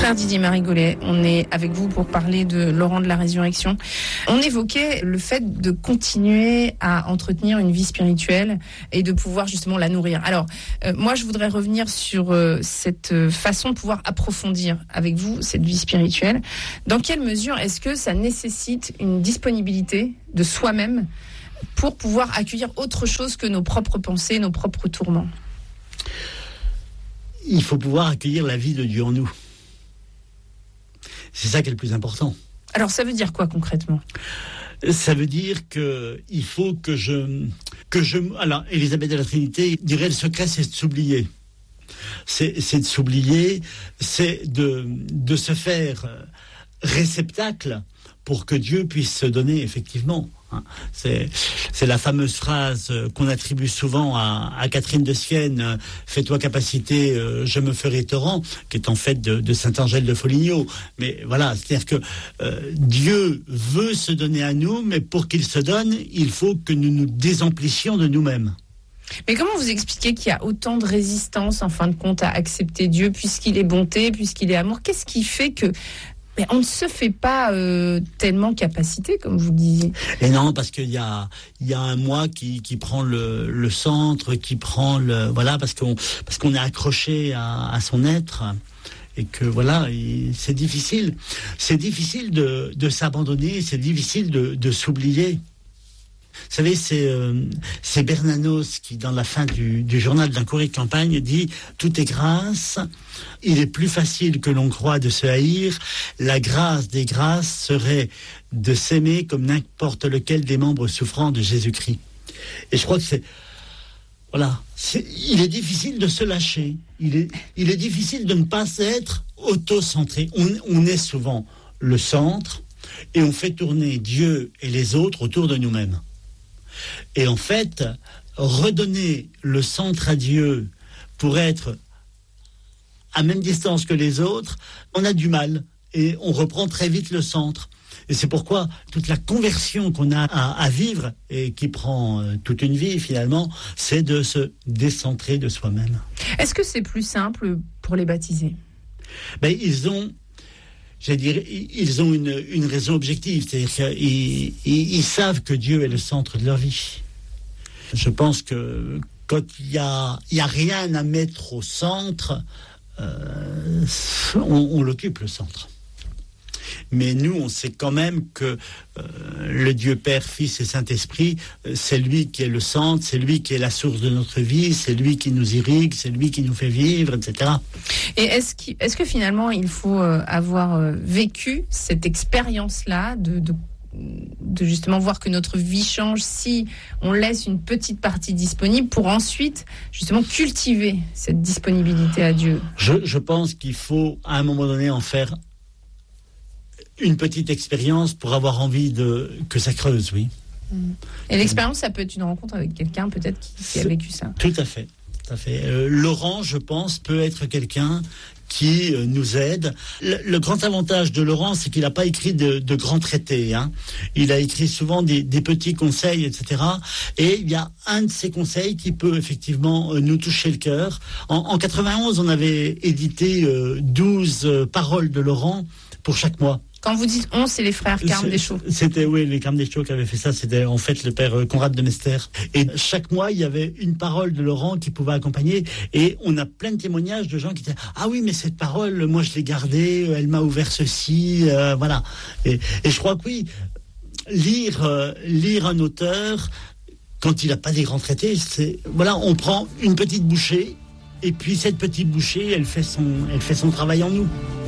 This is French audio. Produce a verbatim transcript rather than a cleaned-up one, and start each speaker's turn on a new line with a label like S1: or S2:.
S1: Frère Didier Marigolet, on est avec vous pour parler de Laurent de la Résurrection. On évoquait le fait de continuer à entretenir une vie spirituelle et de pouvoir justement la nourrir. Alors, euh, moi, je voudrais revenir sur euh, cette façon de pouvoir approfondir avec vous cette vie spirituelle. Dans quelle mesure est-ce que ça nécessite une disponibilité de soi-même pour pouvoir accueillir autre chose que nos propres pensées, nos propres tourments?
S2: Il faut pouvoir accueillir la vie de Dieu en nous. C'est ça qui est le plus important.
S1: Alors, ça veut dire quoi concrètement ?
S2: Ça veut dire que il faut que je que je alors Élisabeth de la Trinité dirait le secret, c'est de s'oublier. C'est c'est de s'oublier, c'est de de se faire réceptacle pour que Dieu puisse se donner effectivement. C'est, c'est la fameuse phrase qu'on attribue souvent à, à Catherine de Sienne, « Fais-toi capacité, euh, je me ferai torrent », qui est en fait de, de Saint-Angèle de Foligno. Mais voilà, c'est-à-dire que euh, Dieu veut se donner à nous, mais pour qu'il se donne, il faut que nous nous désemplissions de nous-mêmes.
S1: Mais comment vous expliquez qu'il y a autant de résistance, en fin de compte, à accepter Dieu, puisqu'il est bonté, puisqu'il est amour ? Qu'est-ce qui fait que... Mais on ne se fait pas euh, tellement capacité, comme vous le disiez.
S2: Et non, parce qu'il y a, il y a un moi qui, qui prend le, le centre, qui prend le... Voilà, parce qu'on, parce qu'on est accroché à, à son être. Et que voilà, c'est difficile. C'est difficile de, de s'abandonner, c'est difficile de, de s'oublier. Vous savez, c'est, euh, c'est Bernanos qui, dans la fin du, du journal d'un courrier de campagne, dit « Tout est grâce, il est plus facile que l'on croit de se haïr, la grâce des grâces serait de s'aimer comme n'importe lequel des membres souffrants de Jésus-Christ. » Et je crois que c'est... Voilà, c'est, il est difficile de se lâcher, il est, il est difficile de ne pas être auto-centré. On, on est souvent le centre et on fait tourner Dieu et les autres autour de nous-mêmes. Et en fait, redonner le centre à Dieu pour être à même distance que les autres, on a du mal et on reprend très vite le centre. Et c'est pourquoi toute la conversion qu'on a à, à vivre et qui prend euh, toute une vie finalement, c'est de se décentrer de soi-même.
S1: Est-ce que c'est plus simple pour les baptisés ?
S2: Ben, ils ont... Je dirais, ils ont une, une raison objective, c'est-à-dire qu'ils ils, ils savent que Dieu est le centre de leur vie. Je pense que quand il y a, il y a rien à mettre au centre, euh, on, on l'occupe le centre. Mais nous, on sait quand même que euh, le Dieu Père, Fils et Saint-Esprit, euh, c'est lui qui est le centre, c'est lui qui est la source de notre vie, c'est lui qui nous irrigue, c'est lui qui nous fait vivre, et cetera.
S1: Et est-ce, qu', est-ce que finalement, il faut euh, avoir euh, vécu cette expérience-là de, de, de justement voir que notre vie change si on laisse une petite partie disponible pour ensuite justement cultiver cette disponibilité à Dieu ?
S2: Je, je pense qu'il faut à un moment donné en faire une petite expérience pour avoir envie de que ça creuse, oui.
S1: Et l'expérience, ça peut être une rencontre avec quelqu'un peut-être qui, qui a vécu ça.
S2: Tout à fait, tout à fait. Euh, Laurent, je pense, peut être quelqu'un qui euh, nous aide. Le, le grand avantage de Laurent, c'est qu'il n'a pas écrit de, de grands traités. Hein. Il a écrit souvent des, des petits conseils, et cetera. Et il y a un de ces conseils qui peut effectivement euh, nous toucher le cœur. En, en quatre-vingt-onze, on avait édité euh, douze euh, paroles de Laurent pour chaque mois.
S1: Quand vous dites on, c'est les frères Carmes Deschaux.
S2: C'était, oui, les Carmes Deschaux qui avaient fait ça. C'était en fait le père Conrad de Mester. Et chaque mois, il y avait une parole de Laurent qui pouvait accompagner. Et on a plein de témoignages de gens qui disaient « Ah oui, mais cette parole, moi je l'ai gardée, elle m'a ouvert ceci. Euh, » Voilà. Et, et je crois que oui, lire, euh, lire un auteur, quand il n'a pas des grands traités, c'est... Voilà, on prend une petite bouchée, et puis cette petite bouchée, elle fait son, elle fait son travail en nous.